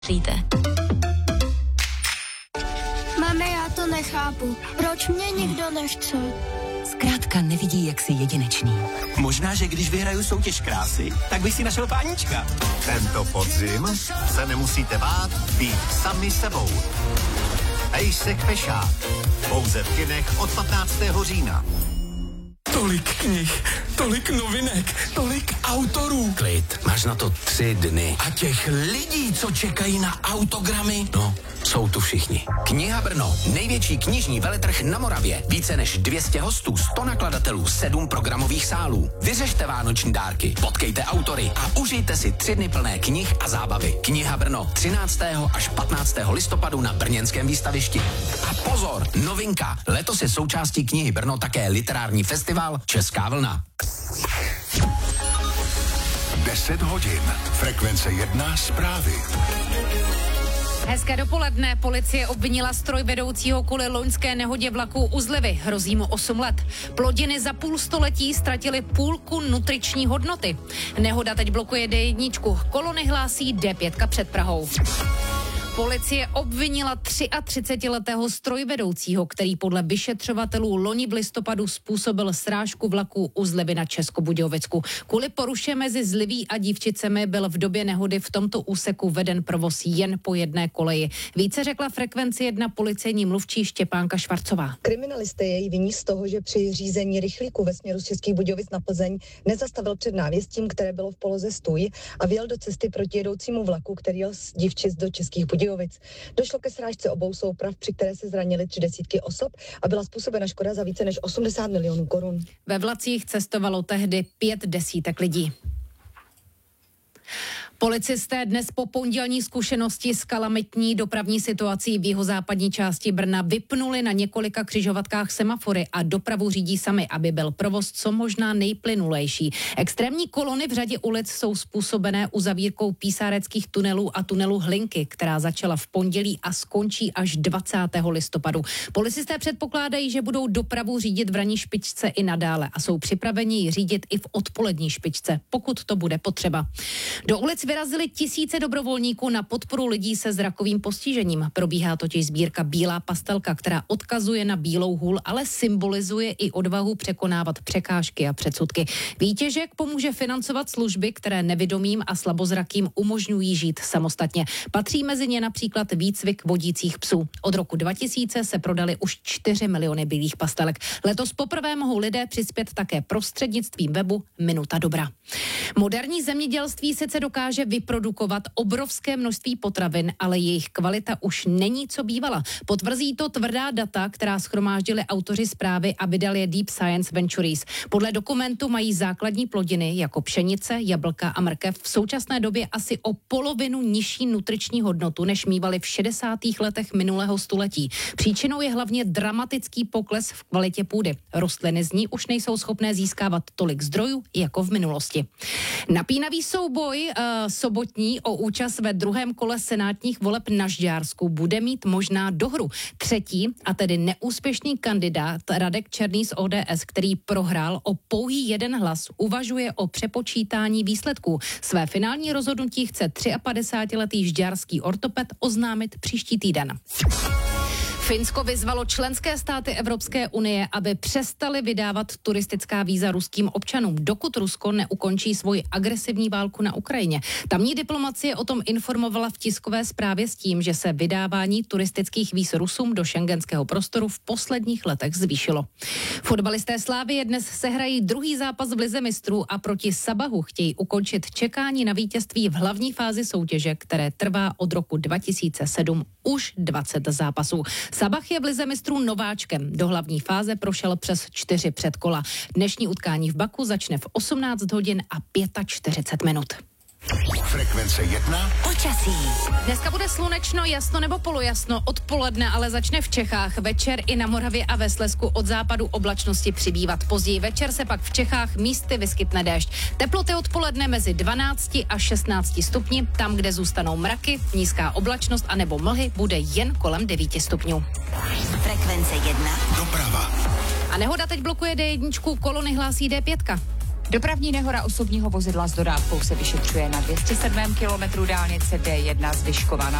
Přijďte. Mami, já to nechápu. Proč mě nikdo nechce? Zkrátka nevidí, jak jsi jedinečný. Možná, že když vyhraju soutěž krásy, tak bych si našel pánička. Tento podzim se nemusíte bát být sami sebou. Pejsek Pešák. Pouze v kinech od 15. října. Tolik knih, tolik novinek, tolik autorů. Klid, máš na to 3 dny. A těch lidí, co čekají na autogramy, No, jsou tu všichni. Kniha Brno, největší knižní veletrh na Moravě. Více než 200 hostů, 100 nakladatelů, 7 programových sálů. Vyřešte vánoční dárky, potkejte autory a užijte si 3 dny plné knih a zábavy. Kniha Brno 13. až 15. listopadu na brněnském výstavišti. A pozor, novinka, letos je součástí knihy Brno také literární festival Česká vlna. 10 hodin. Frekvence 1 zprávy. Hezké dopoledne. Policie obvinila strojvedoucího kvůli loňské nehodě vlaku u Zlivy. Hrozí mu 8 let. Plodiny za půl století ztratily půlku nutriční hodnoty. Nehoda teď blokuje D1. Kolony hlásí D5 před Prahou. Policie obvinila 33letého strojvedoucího, který podle vyšetřovatelů loni v listopadu způsobil srážku vlaku u Zlivy na Českobudějovicku. Kvůli poruše mezi Zliví a Dívčicemi byl v době nehody v tomto úseku veden provoz jen po jedné koleji. Více řekla Frekvenci 1 policejní mluvčí Štěpánka Švarcová. Kriminalisté jej viní z toho, že při řízení rychlíku ve směru z Českých Budějovic na Plzeň nezastavil před návěstím, které bylo v poloze stůj, a vjel do cesty proti jedoucímu vlaku, který jel z Dívčic do Českých Budějovic. Došlo ke srážce obou souprav, při které se zranily 30 osob a byla způsobena škoda za více než 80 milionů korun. Ve vlacích cestovalo tehdy 5 desítek lidí. Policisté dnes po pondělní zkušenosti s kalamitní dopravní situací v jihozápadní části Brna vypnuli na několika křižovatkách semafory a dopravu řídí sami, aby byl provoz co možná nejplynulejší. Extrémní kolony v řadě ulic jsou způsobené uzavírkou písáreckých tunelů a tunelu Hlinky, která začala v pondělí a skončí až 20. listopadu. Policisté předpokládají, že budou dopravu řídit v ranní špičce i nadále a jsou připraveni ji řídit i v odpolední špičce, pokud to bude potřeba. Do ulic vyrazili tisíce dobrovolníků na podporu lidí se zrakovým postižením. Probíhá totiž sbírka Bílá pastelka, která odkazuje na bílou hůl, ale symbolizuje i odvahu překonávat překážky a předsudky. Výtěžek pomůže financovat služby, které nevidomým a slabozrakým umožňují žít samostatně. Patří mezi ně například výcvik vodících psů. Od roku 2000 se prodali už 4 miliony bílých pastelek. Letos poprvé mohou lidé přispět také prostřednictvím webu Minuta dobra. Moderní zemědělství sice dokáže vyprodukovat obrovské množství potravin, ale jejich kvalita už není, co bývala. Potvrzí to tvrdá data, která shromáždili autoři zprávy a vydali je Deep Science Ventures. Podle dokumentu mají základní plodiny jako pšenice, jablka a mrkev v současné době asi o polovinu nižší nutriční hodnotu, než mívaly v 60. letech minulého století. Příčinou je hlavně dramatický pokles v kvalitě půdy. Rostliny z ní už nejsou schopné získávat tolik zdrojů jako v minulosti. Napínavý souboj sobotní o účast ve druhém kole senátních voleb na Žďársku bude mít možná dohru. Třetí, a tedy neúspěšný kandidát Radek Černý z ODS, který prohrál o pouhý 1 hlas, uvažuje o přepočítání výsledků. Své finální rozhodnutí chce 53letý žďárský ortoped oznámit příští týden. Finsko vyzvalo členské státy Evropské unie, aby přestali vydávat turistická víza ruským občanům, dokud Rusko neukončí svoji agresivní válku na Ukrajině. Tamní diplomacie o tom informovala v tiskové zprávě s tím, že se vydávání turistických víz Rusům do schengenského prostoru v posledních letech zvýšilo. Fotbalisté Slavie dnes sehrají druhý zápas v lize mistrů a proti Sabahu chtějí ukončit čekání na vítězství v hlavní fázi soutěže, které trvá od roku 2007 už 20 zápasů. Sabah je v lize mistrů nováčkem. Do hlavní fáze prošel přes 4 předkola. Dnešní utkání v Baku začne v 18 hodin a 45 minut. Frekvence 1. Počasí. Dneska bude slunečno, jasno nebo polojasno, odpoledne ale začne v Čechách. Večer i na Moravě a ve Slezsku od západu oblačnosti přibývat. Později večer se pak v Čechách místy vyskytne déšť. Teploty odpoledne mezi 12 a 16 stupni. Tam, kde zůstanou mraky, nízká oblačnost anebo mlhy, bude jen kolem 9 stupňů. Frekvence 1. Doprava. A nehoda teď blokuje D1, kolony hlásí D5. Dopravní nehoda osobního vozidla s dodávkou se vyšetřuje na 207. kilometru dálnice D1 z Vyškova na